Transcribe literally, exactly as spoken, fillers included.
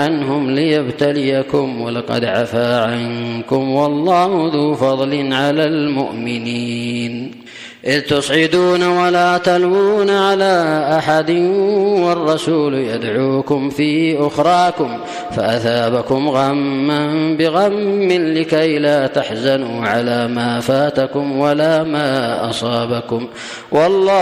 عنهم ليبتليكم ولقد عفا عنكم والله ذو فضل على المؤمنين إذ تصعدون ولا تلوون على أحد والرسول يدعوكم في أخراكم فأثابكم غما بغم لكي لا تحزنوا على ما فاتكم ولا ما أصابكم والله